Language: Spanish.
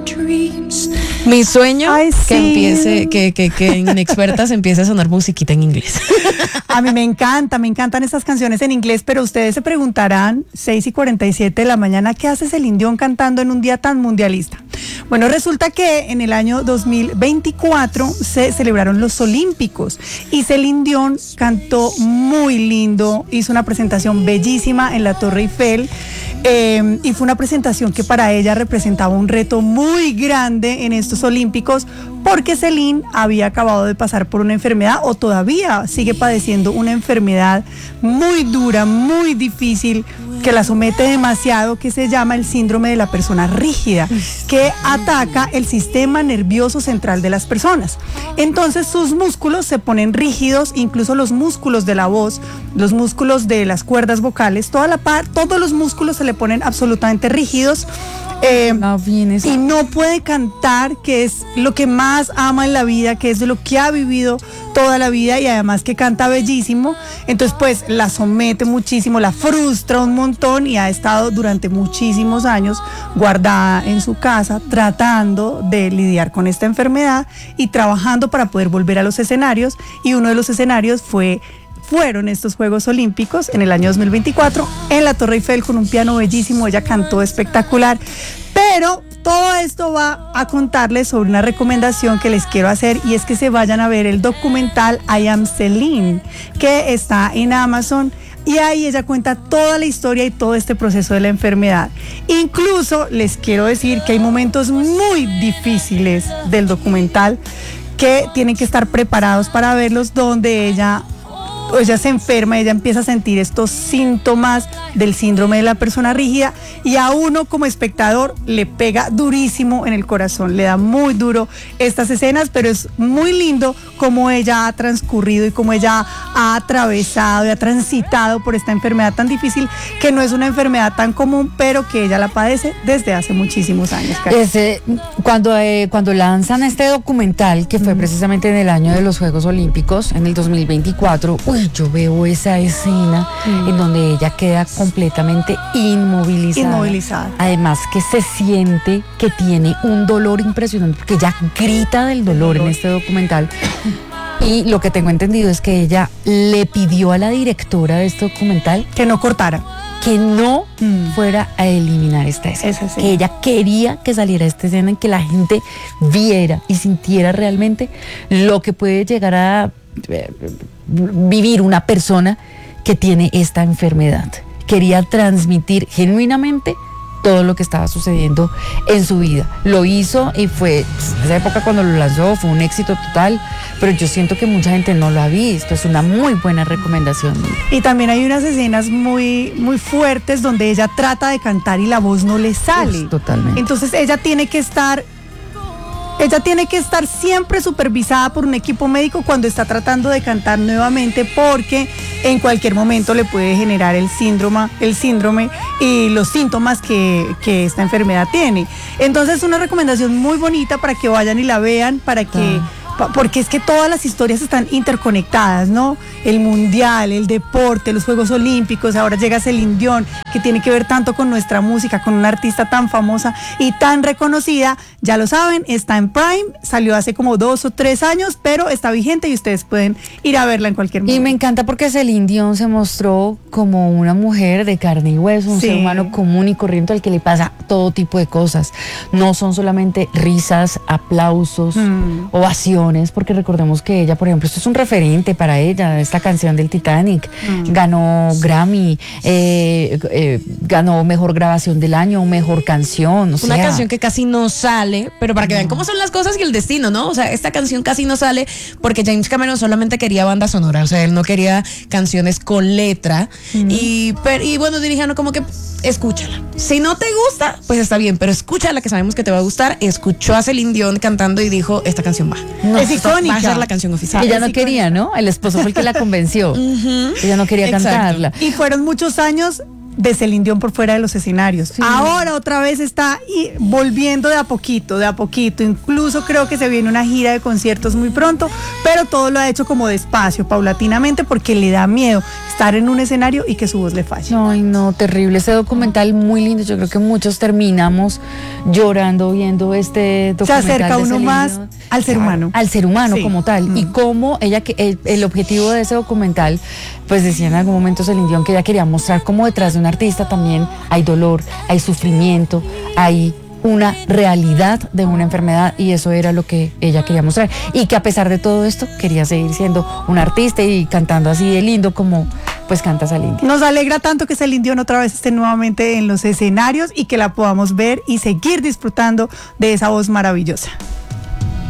Mi sueño, Ay, que sí. empiece, que en Inexpertas empiece a sonar musiquita en inglés. A mí me encantan estas canciones en inglés, pero ustedes se preguntarán, 6:47 de la mañana, ¿qué hace Celine Dion cantando en un día tan mundialista? Bueno, resulta que en el año 2024 se celebraron los Olímpicos y Celine Dion cantó muy lindo, hizo una presentación bellísima en la Torre Eiffel. Y fue una presentación que para ella representaba un reto muy grande en estos Olímpicos, porque Celine había acabado de pasar por una enfermedad, o todavía sigue padeciendo una enfermedad muy dura, muy difícil, que la somete demasiado, que se llama el síndrome de la persona rígida, que ataca el sistema nervioso central de las personas. Entonces sus músculos se ponen rígidos, incluso los músculos de la voz, los músculos de las cuerdas vocales, todos los músculos se le ponen absolutamente rígidos. Y no puede cantar, que es lo que más ama en la vida, que es de lo que ha vivido toda la vida, y además que canta bellísimo. Entonces pues la somete muchísimo, la frustra un montón, y ha estado durante muchísimos años guardada en su casa tratando de lidiar con esta enfermedad y trabajando para poder volver a los escenarios, y uno de los escenarios fueron estos Juegos Olímpicos en el año 2024 en la Torre Eiffel, con un piano bellísimo. Ella cantó espectacular, pero todo esto va a contarles sobre una recomendación que les quiero hacer, y es que se vayan a ver el documental I Am Celine, que está en Amazon, y ahí ella cuenta toda la historia y todo este proceso de la enfermedad. Incluso les quiero decir que hay momentos muy difíciles del documental que tienen que estar preparados para verlos, donde ella se enferma, ella empieza a sentir estos síntomas del síndrome de la persona rígida, y a uno como espectador le pega durísimo en el corazón, le da muy duro estas escenas, pero es muy lindo cómo ella ha transcurrido y cómo ella ha atravesado y ha transitado por esta enfermedad tan difícil, que no es una enfermedad tan común, pero que ella la padece desde hace muchísimos años. Cuando lanzan este documental, que fue precisamente en el año de los Juegos Olímpicos, en el 2024, yo veo esa escena en donde ella queda completamente inmovilizada. Además que se siente que tiene un dolor impresionante, porque ella grita del dolor en este documental. Y lo que tengo entendido es que ella le pidió a la directora de este documental que no cortara, que no fuera a eliminar esta escena, que ella quería que saliera esta escena, en que la gente viera y sintiera realmente lo que puede llegar a vivir una persona que tiene esta enfermedad. Quería transmitir genuinamente todo lo que estaba sucediendo en su vida. Lo hizo, y fue, en esa época cuando lo lanzó, fue un éxito total, pero yo siento que mucha gente no lo ha visto. Es una muy buena recomendación. Y también hay unas escenas muy, muy fuertes donde ella trata de cantar y la voz no le sale. Totalmente. Entonces ella tiene que estar siempre supervisada por un equipo médico cuando está tratando de cantar nuevamente, porque en cualquier momento le puede generar el síndrome y los síntomas que esta enfermedad tiene. Entonces, una recomendación muy bonita para que vayan y la vean, porque es que todas las historias están interconectadas, ¿no? El mundial, el deporte, los Juegos Olímpicos, ahora llega Celine Dion, que tiene que ver tanto con nuestra música, con una artista tan famosa y tan reconocida. Ya lo saben, está en Prime, salió hace como 2 o 3 años, pero está vigente y ustedes pueden ir a verla en cualquier momento. Y me encanta porque Celine Dion se mostró como una mujer de carne y hueso, un ser humano común y corriente al que le pasa todo tipo de cosas. No son solamente risas, aplausos, ovaciones, porque recordemos que ella, por ejemplo, esto es un referente para ella, esta canción del Titanic, ganó Grammy, ganó mejor grabación del año, mejor canción. Una canción que casi no sale, pero para que vean cómo son las cosas y el destino, ¿no? O sea, esta canción casi no sale porque James Cameron solamente quería banda sonora, o sea, él no quería canciones con letra. Y bueno, dijeron como que escúchala. Si no te gusta, pues está bien, pero escúchala, que sabemos que te va a gustar. Escuchó a Celine Dion cantando y dijo, esta canción va. Es icónica. Va a ser la canción oficial. Ella no quería, ¿no? El esposo fue el que la convenció. Ella no quería cantarla. Y fueron muchos años de Celine Dion por fuera de los escenarios. Sí. Ahora otra vez está volviendo de a poquito, incluso creo que se viene una gira de conciertos muy pronto, pero todo lo ha hecho como despacio, paulatinamente, porque le da miedo estar en un escenario y que su voz le falle. Ay, no, terrible, ese documental muy lindo, yo creo que muchos terminamos llorando viendo este documental. Se acerca uno más al ser humano. Al ser humano como tal, y cómo ella, el objetivo de ese documental, pues decía en algún momento Celine Dion que ella quería mostrar cómo detrás de un artista también hay dolor, hay sufrimiento, hay una realidad de una enfermedad, y eso era lo que ella quería mostrar, y que a pesar de todo esto quería seguir siendo un artista y cantando así de lindo como pues canta Celine Dion. Nos alegra tanto que Celine Dion otra vez esté nuevamente en los escenarios y que la podamos ver y seguir disfrutando de esa voz maravillosa.